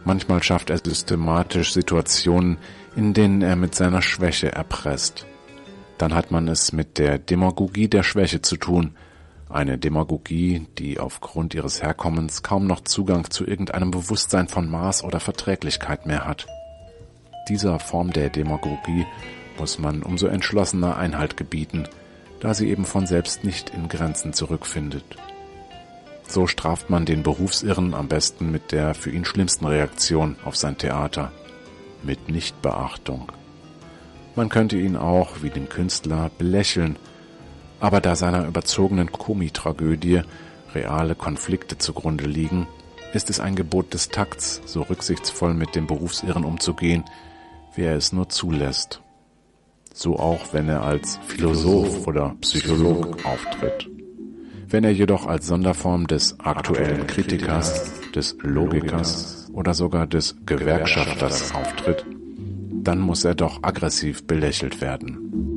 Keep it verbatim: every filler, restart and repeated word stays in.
Manchmal schafft er systematisch Situationen, in denen er mit seiner Schwäche erpresst. Dann hat man es mit der Demagogie der Schwäche zu tun. Eine Demagogie, die aufgrund ihres Herkommens kaum noch Zugang zu irgendeinem Bewusstsein von Maß oder Verträglichkeit mehr hat. Dieser Form der Demagogie muss man umso entschlossener Einhalt gebieten, da sie eben von selbst nicht in Grenzen zurückfindet. So straft man den Berufsirren am besten mit der für ihn schlimmsten Reaktion auf sein Theater, mit Nichtbeachtung. Man könnte ihn auch, wie den Künstler, belächeln, aber da seiner überzogenen Komitragödie reale Konflikte zugrunde liegen, ist es ein Gebot des Takts, so rücksichtsvoll mit dem Berufsirren umzugehen, wie er es nur zulässt. So auch, wenn er als Philosoph oder Psycholog auftritt. Wenn er jedoch als Sonderform des aktuellen Kritikers, des Logikers oder sogar des Gewerkschafters auftritt, dann muss er doch aggressiv belächelt werden.